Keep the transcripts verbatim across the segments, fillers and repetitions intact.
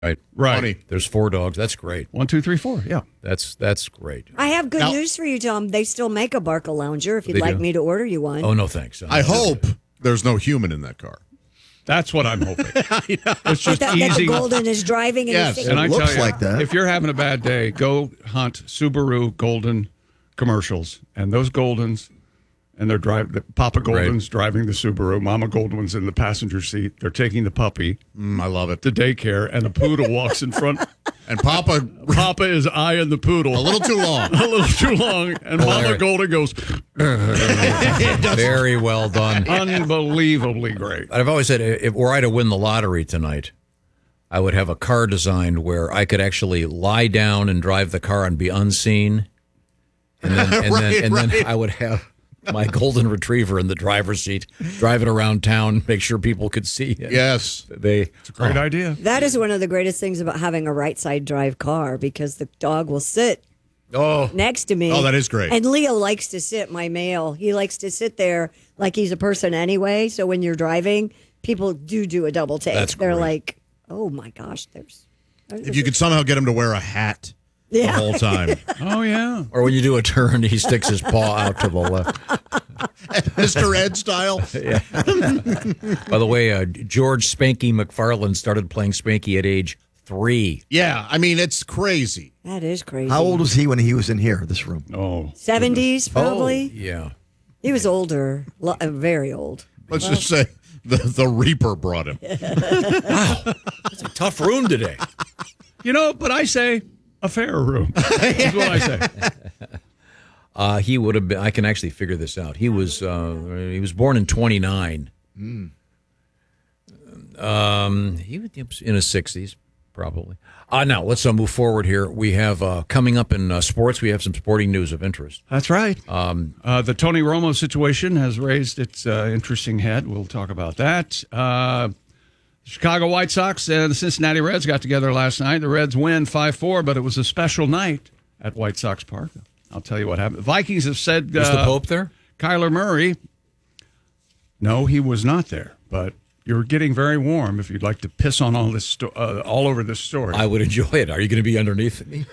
Right. Right. Funny. There's four dogs. That's great. One, two, three, four. Yeah. That's that's great. I have good Now- news for you, Tom. They still make a Barca Lounger if you'd They like do? me to order you one. Oh, no, thanks. I hope there's no human in that car. That's what I'm hoping. It's That, just that the easy. Golden is driving and Yes. he's And I thinking, tell looks you, like that. if you're having a bad day, go hunt Subaru Golden commercials. And those Goldens, and they're driving, the Papa Golden's driving the Subaru, Mama Golden's in the passenger seat. They're taking the puppy Mm, I love it. to daycare, and the poodle walks in front. And Papa, Papa is eyeing the poodle. a little too long. a little too long. And Mama Hilarious. Golden goes, Very well done. unbelievably great. I've always said if were I to win the lottery tonight, I would have a car designed where I could actually lie down and drive the car and be unseen. And then, and Right, then, and then right. I would have my golden retriever in the driver's seat, drive it around town, make sure people could see it. Yes. They Great idea. that is one of the greatest things about having a right side drive car because the dog will sit Oh, next to me. Oh, that is great. And Leo likes to sit, my male. He likes to sit there like he's a person anyway. So when you're driving, people do do a double take. That's They're great. like, oh my gosh, there's. If you could somehow get him to wear a hat Yeah. the whole time. Oh, yeah. or when you do a turn, he sticks his paw out to the left. Mister Ed style. By the way, uh, George Spanky McFarland started playing Spanky at age three. Yeah, I mean, it's crazy. That is crazy. How old was he when he was in here, this room? Oh. seventies, probably. Yeah. He was older, lo- uh, very old. Let's just say the, the Reaper brought him. It's a tough room today. You know, but I say a fair room. That's what I say. Uh, he would have been. I can actually figure this out. He was. Uh, he was born in twenty-nine. Um, he was in his sixties, probably. Uh, now let's uh, move forward here. We have uh, coming up in uh, sports. We have some sporting news of interest. That's right. Um, uh, the Tony Romo situation has raised its uh, interesting head. We'll talk about that. Uh, Chicago White Sox and the Cincinnati Reds got together last night. The Reds win five four, but it was a special night at White Sox Park. I'll tell you what happened. Vikings have said... Was uh, the Pope there? Kyler Murray, no, he was not there, but you're getting very warm if you'd like to piss on all this sto- uh, all over this story. I would enjoy it. Are you going to be underneath me?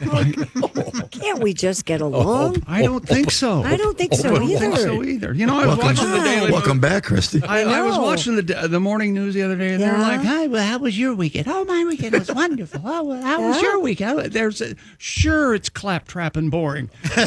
Can't we just get along? I don't think so. I don't think so I don't either. think so either. You know, I was Welcome, watching the Daily welcome back, Christy. I, I was know. watching the the morning news the other day, and they're Yeah. like, "Hi, well, how was your weekend? Oh, my weekend was wonderful. Oh, well, how was Yeah. your weekend?" Oh, There's a, sure, it's claptrap and boring.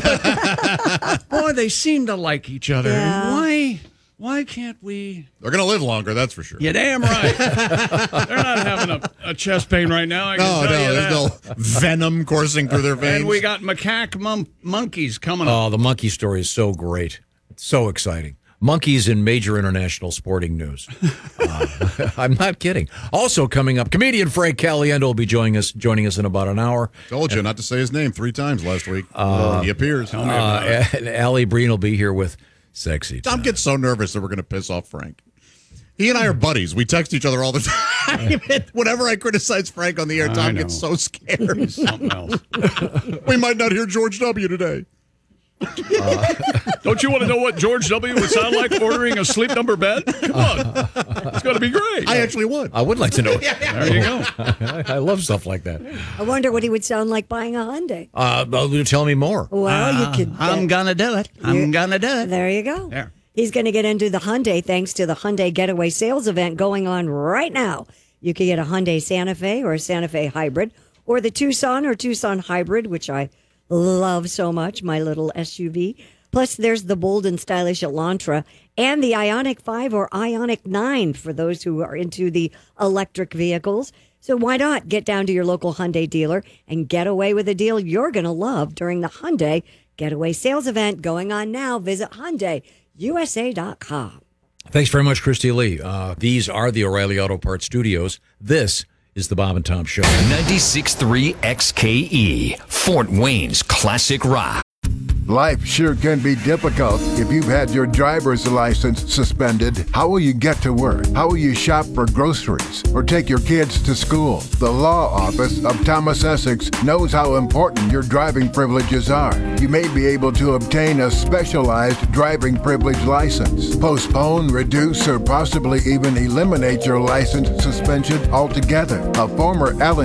Boy, they seem to like each other. Yeah. Why? Why can't we? They're going to live longer, that's for sure. You're damn right. They're not having a, a chest pain right now. I can No, tell no, you there's that. no venom coursing through their veins. And we got macaque mon- monkeys coming up. Oh, the monkey story is so great. It's so exciting. Monkeys in major international sporting news. Uh, I'm not kidding. Also coming up, comedian Frank Caliendo will be joining us joining us in about an hour. Told you not to say his name three times last week. he appears. Uh, and Allie Breen will be here with Sexy Tom Time. gets so nervous that we're going to piss off Frank. He and I are buddies. We text each other all the time. Whenever I criticize Frank on the air, I Tom know. gets so scared. Something else. We might not hear George W. today. Don't you want to know what George W. would sound like ordering a sleep number bed? Come on. It's going to be great. I actually would. I would like to know. There you go. I, I love stuff like that. I wonder what he would sound like buying a Hyundai. Uh, well, tell me more. Well, you could. I'm going to do it. I'm going to do it. There you go. There. He's going to get into the Hyundai thanks to the Hyundai Getaway Sales event going on right now. You can get a Hyundai Santa Fe or a Santa Fe Hybrid or the Tucson or Tucson Hybrid, which I love so much, my little S U V. Plus, there's the bold and stylish Elantra and the Ioniq five or Ioniq nine for those who are into the electric vehicles. So why not get down to your local Hyundai dealer and get away with a deal you're going to love during the Hyundai Getaway Sales event going on now. Visit Hyundai U S A dot com. Thanks very much, Christy Lee. Uh, these are the O'Reilly Auto Parts Studios. This is the Bob and Tom Show. ninety-six point three X K E, Fort Wayne's classic rock. Life sure can be difficult if you've had your driver's license suspended. How will you get to work? How will you shop for groceries or take your kids to school? The law office of Thomas Essex knows how important your driving privileges are. You may be able to obtain a specialized driving privilege license, postpone, reduce, or possibly even eliminate your license suspension altogether. A former Allen